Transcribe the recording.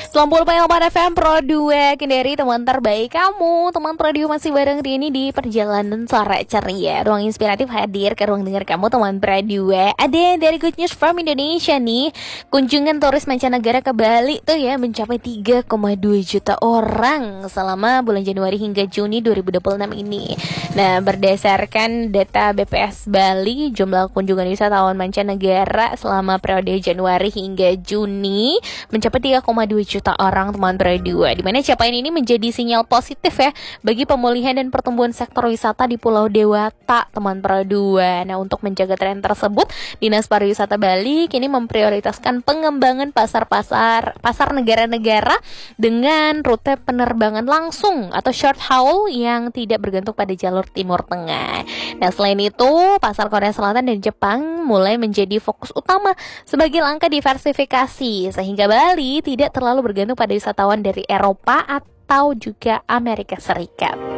90,8 FM Pro 2 Kendari, teman terbaik kamu. Teman Pro 2 masih bareng Rini di perjalanan sore ceria. Ruang inspiratif hadir ke ruang dengar kamu, teman Pro 2. Ada yang dari Good News from Indonesia nih. Kunjungan turis mancanegara ke Bali tuh ya mencapai 3,2 juta orang selama bulan Januari hingga Juni 2026 ini. Nah, berdasarkan data BPS Bali, jumlah kunjungan wisatawan mancanegara selama periode Januari hingga Juni mencapai 3,2 juta orang, teman Pro 2. Di mana capaian ini menjadi sinyal positif ya bagi pemulihan dan pertumbuhan sektor wisata di Pulau Dewata, teman Pro 2. Nah, untuk menjaga tren tersebut, Dinas Pariwisata Bali kini memprioritaskan pengembangan pasar negara-negara dengan rute penerbangan langsung atau short haul yang tidak bergantung pada jalur Timur Tengah. Nah, selain itu, pasar Korea Selatan dan Jepang mulai menjadi fokus utama sebagai langkah diversifikasi sehingga Bali tidak terlalu bergantung pada wisatawan dari Eropa atau juga Amerika Serikat.